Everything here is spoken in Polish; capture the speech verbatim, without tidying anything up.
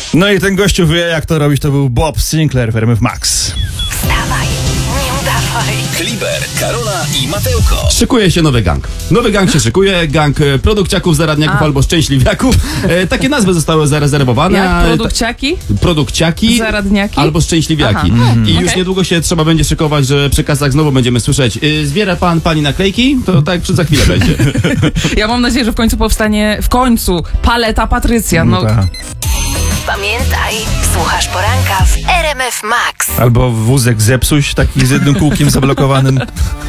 No i ten gościu wie, jak to robić, to był Bob Sinclair w R M F Max. Wstawaj, nie udawaj. Kliber, Karola i Mateuko. Szykuje się nowy gang. Nowy gang się szykuje, gang e, produkciaków, zaradniaków A. albo szczęśliwiaków. E, takie nazwy zostały zarezerwowane. Jak? a, Produkciaki? ta- Produkciaki Zaradniaki? albo szczęśliwiaki. Aha. I już Okej. niedługo się trzeba będzie szykować, że przy kasach znowu będziemy słyszeć y, zbiera pan, pani naklejki? To tak przy za chwilę będzie. Ja mam nadzieję, że w końcu powstanie, w końcu, paleta Patrycja. No, tak. Pamiętaj, słuchasz poranka w R M F Max. Albo wózek zepsuć, taki z jednym kółkiem zablokowanym.